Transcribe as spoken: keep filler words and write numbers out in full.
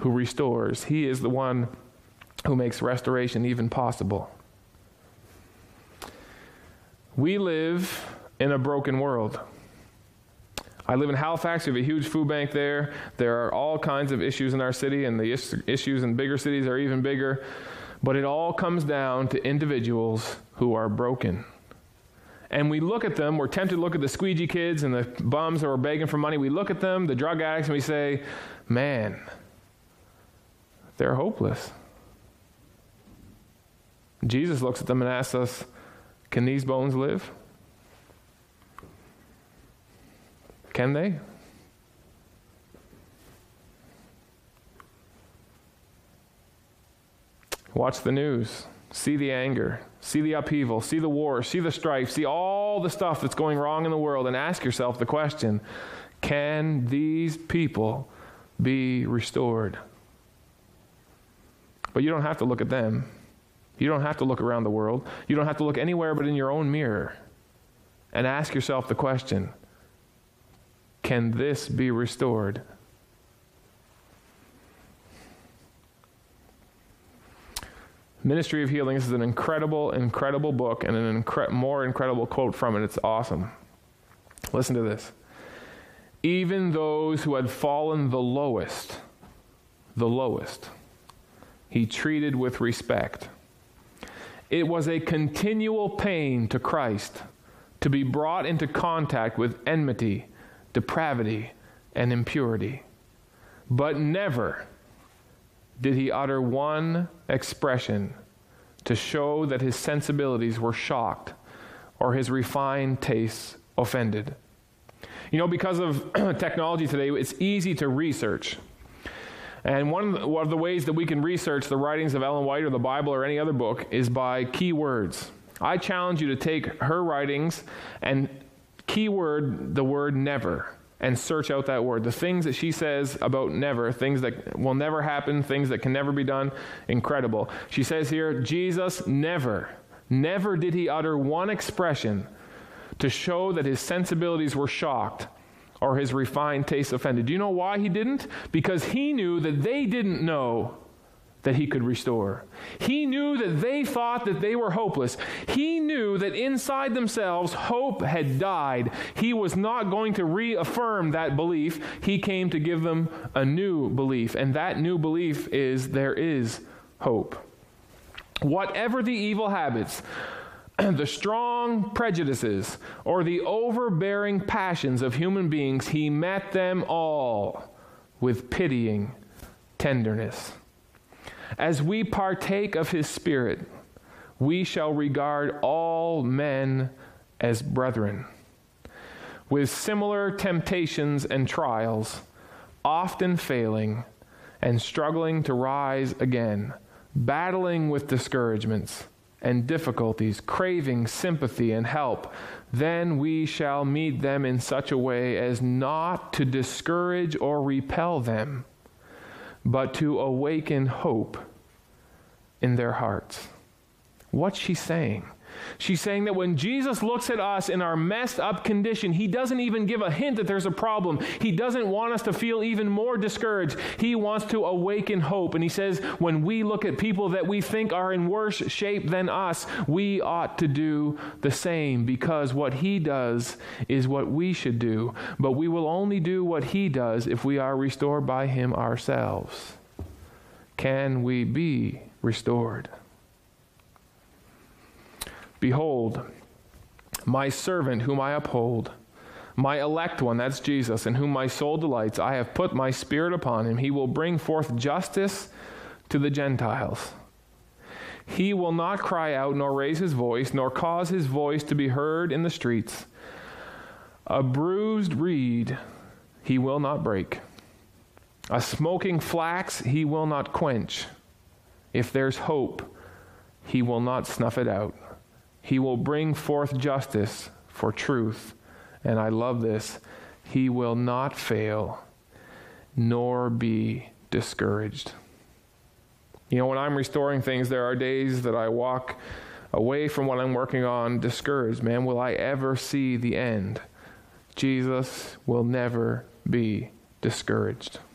who restores. He is the one who makes restoration even possible. We live in a broken world. I live in Halifax. We have a huge food bank there. There are all kinds of issues in our city, and the is- issues in bigger cities are even bigger. But it all comes down to individuals who are broken. And we look at them, we're tempted to look at the squeegee kids and the bums who are begging for money. We look at them, the drug addicts, and we say, man, they're hopeless. Jesus looks at them and asks us, can these bones live? Can they? Watch the news. See the anger. See the upheaval. See the war. See the strife. See all the stuff that's going wrong in the world, and ask yourself the question, can these people be restored? But you don't have to look at them. You don't have to look around the world. You don't have to look anywhere but in your own mirror and ask yourself the question, can this be restored? Ministry of Healing, this is an incredible, incredible book and an incre- more incredible quote from it. It's awesome. Listen to this. Even those who had fallen the lowest, the lowest, he treated with respect. It was a continual pain to Christ to be brought into contact with enmity, depravity, and impurity. But never did he utter one expression to show that his sensibilities were shocked or his refined tastes offended. You know, because of technology today, it's easy to research. And one of, the, one of the ways that we can research the writings of Ellen White or the Bible or any other book is by keywords. I challenge you to take her writings and keyword the word never and search out that word. The things that she says about never, things that will never happen, things that can never be done, incredible. She says here, Jesus never, never did he utter one expression to show that his sensibilities were shocked or his refined taste offended. Do you know why he didn't? Because he knew that they didn't know that he could restore. He knew that they thought that they were hopeless. He knew that inside themselves hope had died. He was not going to reaffirm that belief. He came to give them a new belief, and that new belief is there is hope. Whatever the evil habits, the strong prejudices, or the overbearing passions of human beings, he met them all with pitying tenderness. As we partake of his Spirit, we shall regard all men as brethren. With similar temptations and trials, often failing and struggling to rise again, battling with discouragements and difficulties, craving sympathy and help, then we shall meet them in such a way as not to discourage or repel them, but to awaken hope in their hearts. What's she saying? She's saying that when Jesus looks at us in our messed up condition, he doesn't even give a hint that there's a problem. He doesn't want us to feel even more discouraged. He wants to awaken hope. And he says, when we look at people that we think are in worse shape than us, we ought to do the same, because what he does is what we should do. But we will only do what he does if we are restored by him ourselves. Can we be restored? Behold, my servant whom I uphold, my elect one, that's Jesus, in whom my soul delights. I have put my Spirit upon him. He will bring forth justice to the Gentiles. He will not cry out, nor raise his voice, nor cause his voice to be heard in the streets. A bruised reed he will not break. A smoking flax he will not quench. If there's hope, he will not snuff it out. He will bring forth justice for truth. And I love this. He will not fail, nor be discouraged. You know, when I'm restoring things, there are days that I walk away from what I'm working on discouraged. Man, will I ever see the end? Jesus will never be discouraged.